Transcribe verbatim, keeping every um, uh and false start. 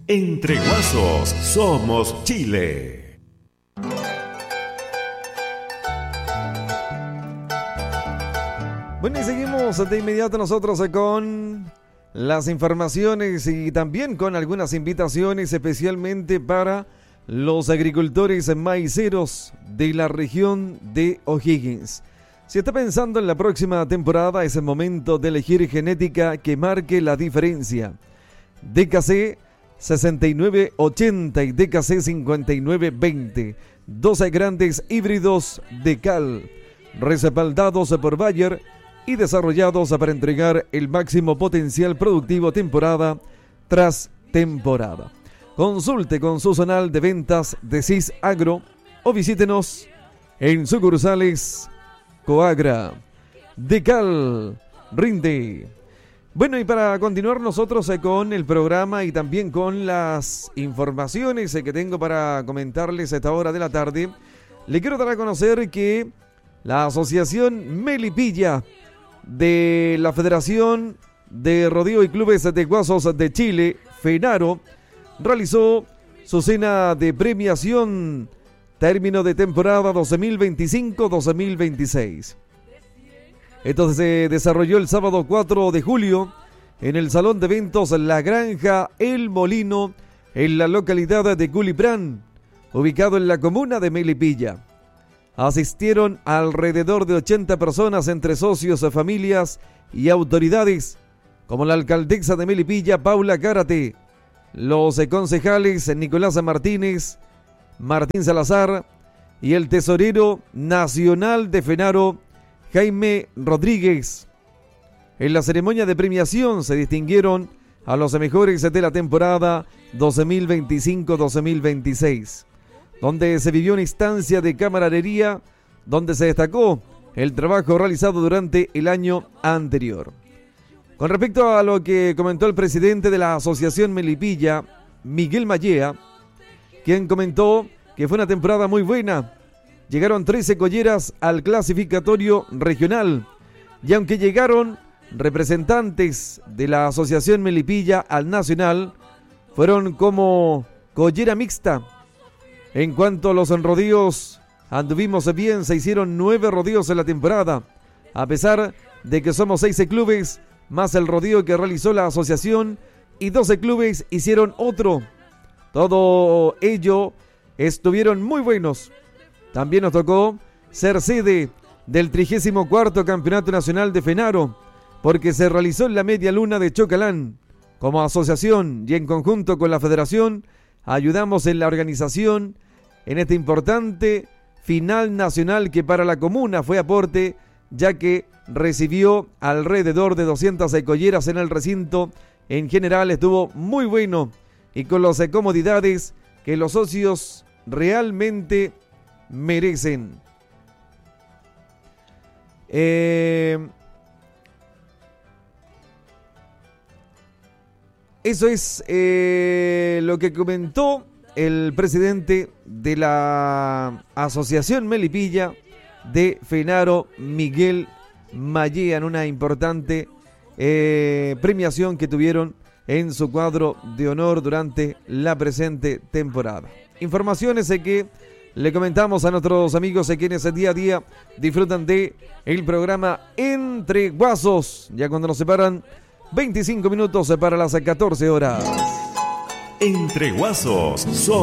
Entre Guasos somos Chile. Bueno, y seguimos de inmediato nosotros con las informaciones y también con algunas invitaciones especialmente para los agricultores maiceros de la región de O'Higgins. Si está pensando en la próxima temporada, es el momento de elegir genética que marque la diferencia. D K C sesenta y nueve ochenta y D K C cincuenta y nueve veinte, doce grandes híbridos de cal, respaldados por Bayer y desarrollados para entregar el máximo potencial productivo temporada tras temporada. Consulte con su zonal de ventas de Cis Agro o visítenos en sucursales Coagra. De cal rinde. Bueno, y para continuar nosotros eh, con el programa y también con las informaciones eh, que tengo para comentarles a esta hora de la tarde, le quiero dar a conocer que la Asociación Melipilla de la Federación de Rodeo y Clubes de Guasos de Chile, FENARO, realizó su cena de premiación término de temporada dos mil veinticinco dos mil veintiséis. Esto se desarrolló el sábado cuatro de julio en el Salón de Eventos La Granja El Molino, en la localidad de Culiprán, ubicado en la comuna de Melipilla. Asistieron alrededor de ochenta personas entre socios, familias y autoridades, como la alcaldesa de Melipilla, Paula Cárate, los concejales Nicolás Martínez, Martín Salazar y el tesorero nacional de FENARO, Jaime Rodríguez. En la ceremonia de premiación se distinguieron a los mejores de la temporada dos mil veinticinco dos mil veintiséis, donde se vivió una instancia de camaradería donde se destacó el trabajo realizado durante el año anterior. Con respecto a lo que comentó el presidente de la Asociación Melipilla, Miguel Mallea, quien comentó que fue una temporada muy buena. Llegaron trece colleras al clasificatorio regional y aunque llegaron representantes de la Asociación Melipilla al nacional, fueron como collera mixta. En cuanto a los rodeos, anduvimos bien, se hicieron nueve rodeos en la temporada, a pesar de que somos seis clubes, más el rodeo que realizó la asociación, y doce clubes hicieron otro. Todo ello estuvieron muy buenos. También nos tocó ser sede del trigésimo cuarto Campeonato Nacional de FENARO, porque se realizó en la media luna de Chocalán. Como asociación y en conjunto con la federación, ayudamos en la organización en este importante final nacional que para la comuna fue aporte, ya que recibió alrededor de doscientas colleras en el recinto. En general estuvo muy bueno y con las comodidades que los socios realmente merecen. Eh, eso es eh, lo que comentó el presidente de la Asociación Melipilla de FENARO, Miguel Mallea, en una importante eh, premiación que tuvieron en su cuadro de honor durante la presente temporada. Informaciones de que le comentamos a nuestros amigos de quienes día a día disfrutan de el programa Entre Guasos, ya cuando nos separan veinticinco minutos para las catorce horas. Entre Guasos somos